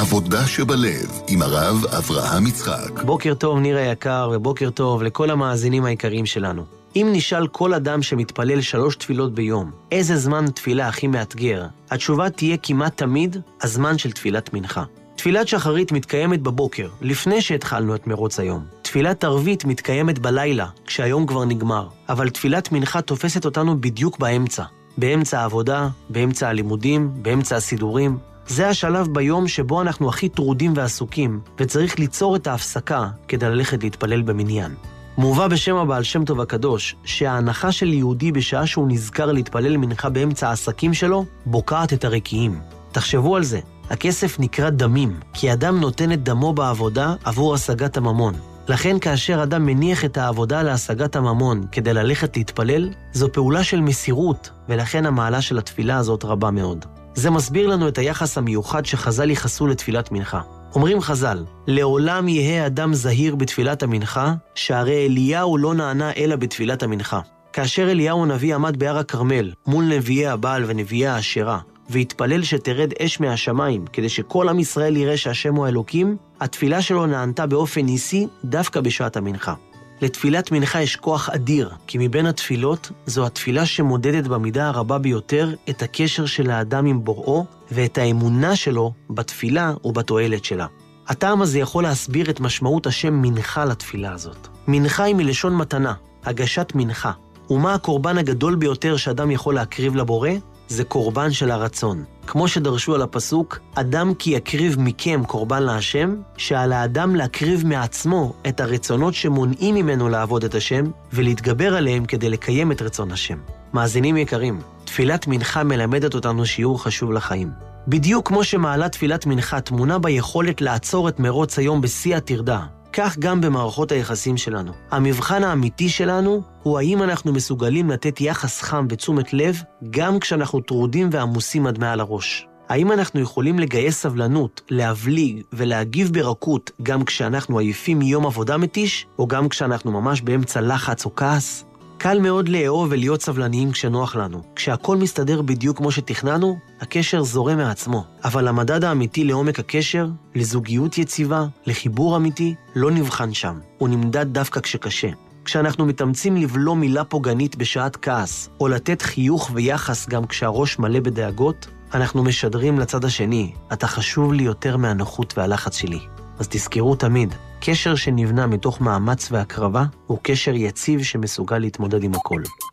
עבודה שבלב עם הרב אברהם יצחק. בוקר טוב ניר היקר, ובוקר טוב לכל המאזינים היקרים שלנו. אם נשאל כל אדם שמתפלל 3 תפילות ביום, איזה זמן תפילה הכי מאתגר? התשובה תהיה כמעט תמיד הזמן של תפילת מנחה. תפילת שחרית מתקיימת בבוקר, לפני שהתחלנו את מרוץ היום. תפילת ערבית מתקיימת בלילה, כשהיום כבר נגמר. אבל תפילת מנחה תופסת אותנו בדיוק באמצע. באמצע העבודה, באמצע הלימודים, באמצע הסידורים. זה השלב ביום שבו אנחנו הכי טרודים ועסוקים, וצריך ליצור את ההפסקה כדי ללכת להתפלל במניין. מובא בשם הבעל שם טוב הקדוש, שההנחה של יהודי בשעה שהוא נזכר להתפלל מנחה באמצע העסקים שלו, בוקעת את הרקיעים. תחשבו על זה. הכסף נקרא דמים, כי אדם נותן את דמו בעבודה עבור השגת הממון. לכן כאשר אדם מניח את העבודה להשגת הממון כדי ללכת להתפלל, זו פעולה של מסירות, ולכן המעלה של התפילה הזאת רבה מאוד. זה מסביר לנו את היחס המיוחד שחז"ל ייחסו לתפילת מנחה. אומרים חז"ל, לעולם יהיה אדם זהיר בתפילת המנחה, שהרי אליהו לא נענה אלא בתפילת המנחה. כאשר אליהו הנביא עמד בהר הכרמל, מול נביאי הבעל ונביאי האשרה, והתפלל שתרד אש מהשמיים, כדי שכל עם ישראל יראה שהשם הוא אלוקים, התפילה שלו נענתה באופן ניסי דווקא בשעת המנחה. לתפילת מנחה יש כוח אדיר, כי מבין התפילות זו התפילה שמודדת במידה הרבה ביותר את הקשר של האדם עם בוראו, ואת האמונה שלו בתפילה ובתועלת שלה. הטעם הזה יכול להסביר את משמעות השם מנחה לתפילה הזאת. מנחה היא מלשון מתנה, הגשת מנחה. ומה הקורבן הגדול ביותר שאדם יכול להקריב לבורא? זה קורבן של הרצון. כמו שדרשו על הפסוק, אדם כי יקריב מכם קורבן להשם, שעל האדם להקריב מעצמו את הרצונות שמונעים ממנו לעבוד את השם, ולהתגבר עליהם כדי לקיים את רצון השם. מאזינים יקרים, תפילת מנחה מלמדת אותנו שיעור חשוב לחיים. בדיוק כמו שמעלה תפילת מנחה תמונה ביכולת לעצור את מרוץ היום בשיא הטרדה, כך גם במערכות היחסים שלנו. המבחן האמיתי שלנו הוא האם אנחנו מסוגלים לתת יחס חם ותשומת לב גם כשאנחנו טרודים ועמוסים עד מעל הראש. האם אנחנו יכולים לגייס סבלנות, להבליג ולהגיב ברכות גם כשאנחנו עייפים מיום עבודה מתיש, או גם כשאנחנו ממש באמצע לחץ או כעס? קל מאוד לאהוב ולהיות סבלניים כשנוח לנו. כשהכל מסתדר בדיוק כמו שתכננו, הקשר זורם מעצמו. אבל המדד האמיתי לעומק הקשר, לזוגיות יציבה, לחיבור אמיתי, לא נבחן שם. הוא נמדד דווקא כשקשה. כשאנחנו מתאמצים לבלום מילה פוגענית בשעת כעס, או לתת חיוך ויחס גם כשהראש מלא בדאגות, אנחנו משדרים לצד השני, אתה חשוב לי יותר מהנוחות והלחץ שלי. אז תזכרו תמיד, קשר שנבנה מתוך מאמץ והקרבה, הוא קשר יציב שמסוגל להתמודד עם הכל.